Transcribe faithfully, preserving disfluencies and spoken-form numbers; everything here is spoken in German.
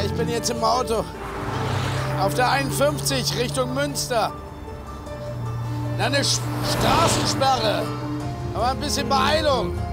ich bin jetzt im Auto. Auf der einundfünfzig Richtung Münster. Na, eine Sch- Straßensperre. Aber ein bisschen Beeilung.